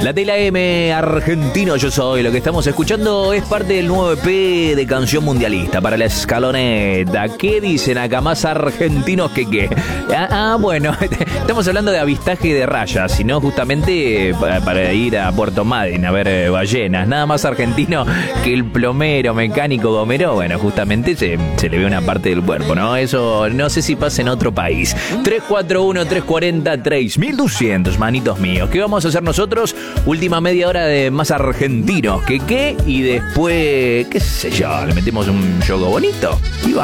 La Tela M, argentino yo soy. Lo que estamos escuchando es parte del nuevo EP de Canción Mundialista para la escaloneta. ¿Qué dicen acá más argentinos que qué? Bueno, estamos hablando de avistaje de rayas, sino justamente para ir a Puerto Madryn a ver ballenas. Nada más argentino que el plomero, mecánico, gomero. Bueno, justamente se le ve una parte del cuerpo, ¿no? Eso no sé si pasa en otro país. 341-340-3200, manitos míos. ¿Qué vamos a hacer nosotros? Última media hora de más argentinos que qué, y después, qué sé yo, le metemos un yogo bonito y va.